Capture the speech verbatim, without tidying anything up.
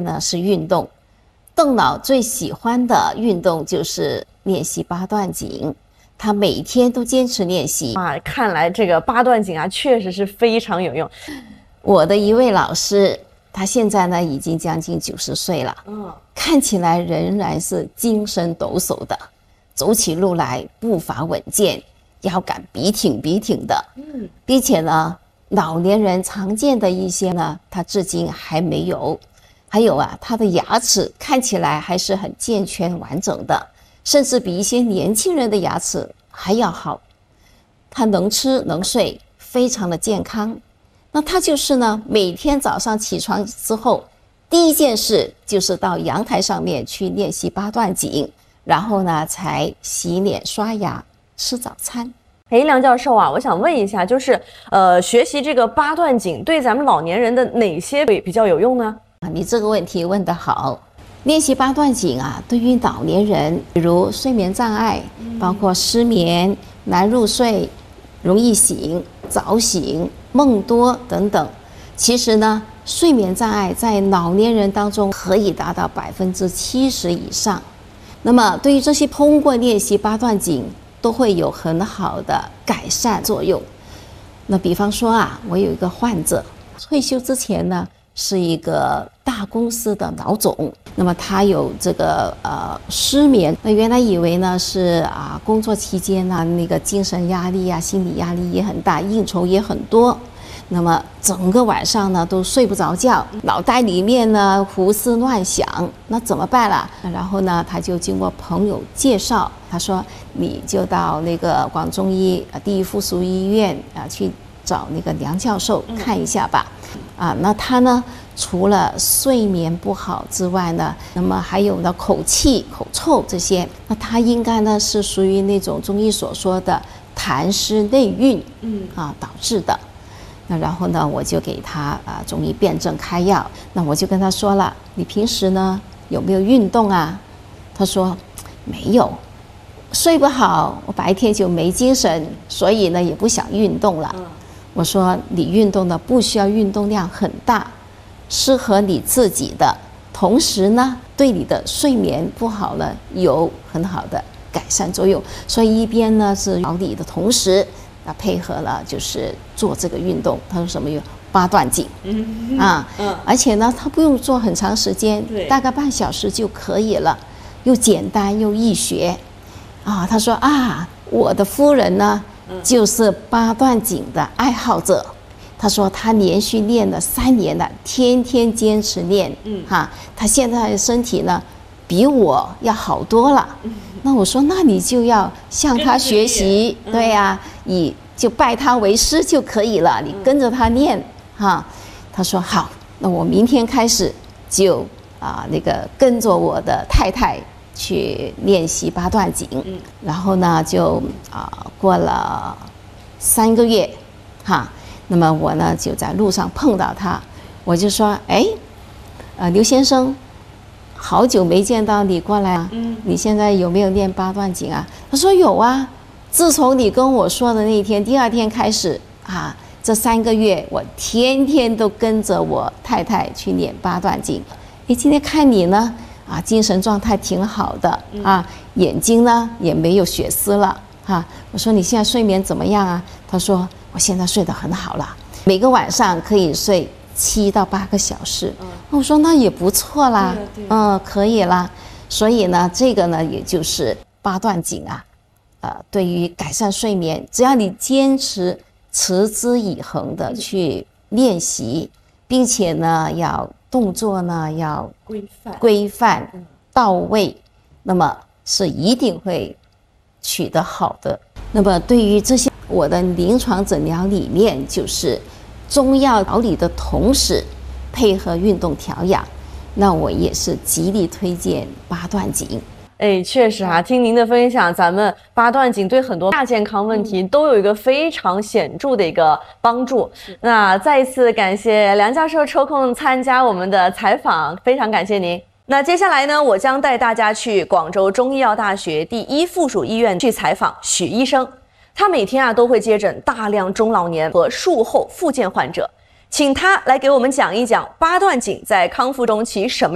呢是运动。邓老最喜欢的运动就是练习八段锦，他每天都坚持练习啊。看来这个八段锦啊，确实是非常有用。 我的一位老师，他现在呢已经将近九十岁了， 嗯， 看起来仍然是精神抖擞的，走起路来步伐稳健，腰杆笔挺笔挺的，嗯，并且呢，老年人常见的一些呢，他至今还没有。还有啊，他的牙齿看起来还是很健全完整的，甚至比一些年轻人的牙齿还要好。他能吃能睡，非常的健康。那他就是呢，每天早上起床之后，第一件事就是到阳台上面去练习八段锦，然后呢才洗脸刷牙吃早餐。 哎，梁教授啊，我想问一下，就是呃，学习这个八段锦对咱们老年人的哪些比较有用呢？ 你这个问题问得好。练习八段锦啊，对于老年人，比如睡眠障碍，包括失眠、难入睡、容易醒、早醒、梦多等等。其实呢，睡眠障碍在老年人当中可以达到百分之七十以上。那么，对于这些通过练习八段锦，都会有很好的改善作用。那比方说啊，我有一个患者，退休之前呢，是一个大公司的老总，那么他有这个呃失眠，那原来以为呢是啊工作期间呢那个精神压力啊、心理压力也很大，应酬也很多，那么整个晚上呢都睡不着觉，脑袋里面呢胡思乱想，那怎么办啦？然后呢他就经过朋友介绍，他说你就到那个广中医第一附属医院啊去找那个梁教授看一下吧。啊，那他呢，除了睡眠不好之外呢，那么还有呢口气、口臭这些，那他应该呢是属于那种中医所说的痰湿内蕴，嗯啊导致的。那然后呢，我就给他啊中医辨证开药。那我就跟他说了，你平时呢有没有运动啊？他说没有，睡不好，我白天就没精神，所以呢也不想运动了。我说你运动的不需要运动量很大，适合你自己的，同时呢对你的睡眠不好呢有很好的改善作用。所以一边呢是调理的同时，啊配合了就是做这个运动。他说什么有八段锦，嗯啊，嗯，而且呢他不用做很长时间，大概半小时就可以了，又简单又易学。啊，他说啊，我的夫人呢就是八段锦的爱好者，他说他连续练了三年了，天天坚持练，嗯哈，他现在的身体呢比我要好多了。嗯、那我说，那你就要向他学习，嗯、对呀、啊，以就拜他为师就可以了，你跟着他练哈。他说好，那我明天开始就啊那个跟着我的太太去练习八段锦，嗯、然后呢就啊过了三个月，哈，那么我呢就在路上碰到他，我就说，哎，呃刘先生，好久没见到你过来啊，嗯、你现在有没有练八段锦啊？他说有啊，自从你跟我说的那一天，第二天开始啊，这三个月我天天都跟着我太太去练八段锦。哎，今天看你呢。啊，精神状态挺好的啊，眼睛呢也没有血丝了哈。我说你现在睡眠怎么样啊？他说我现在睡得很好了，每个晚上可以睡七到八个小时。嗯、我说那也不错啦，嗯，可以啦。所以呢，这个呢也就是八段锦啊，呃，对于改善睡眠，只要你坚持持之以恒的去练习，并且呢要。动作呢要规范、规范到位，那么是一定会取得好的。那么对于这些，我的临床诊疗理念就是中药调理的同时配合运动调养，那我也是极力推荐八段锦。 哎，确实啊，听您的分享，咱们八段锦对很多亚健康问题都有一个非常显著的一个帮助。那再一次感谢梁教授抽空参加我们的采访，非常感谢您。那接下来呢，我将带大家去广州中医药大学第一附属医院去采访许医生。他每天啊都会接诊大量中老年和术后复健患者，请他来给我们讲一讲八段锦在康复中起什么